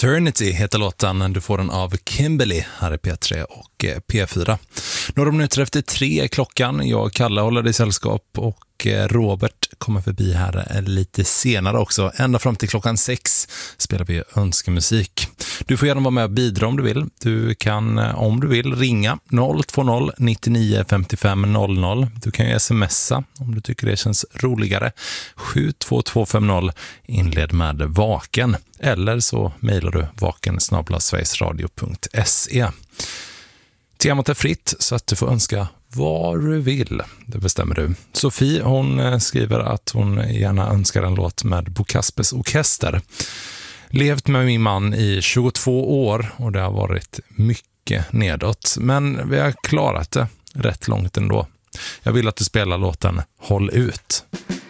Eternity heter låten. Du får den av Kimberly här i P3 och P4. Några minuter efter 3 är klockan. Jag, Kalle, håller dig sällskap och Robert kommer förbi här lite senare också. Ända fram till klockan 6 spelar vi önskemusik. Du får gärna vara med och bidra om du vill. Du kan, om du vill, ringa 020 99 55 00. Du kan ju smsa om du tycker det känns roligare. 72250, inled med vaken. Eller så mejlar du vaken@sverigesradio.se. Temat är fritt så att du får önska vad du vill. Det bestämmer du. Sofie, hon skriver att hon gärna önskar en låt med Bo Kaspers Orkester. Levt med min man i 22 år och det har varit mycket nedåt. Men vi har klarat det rätt långt ändå. Jag vill att du spelar låten Håll ut.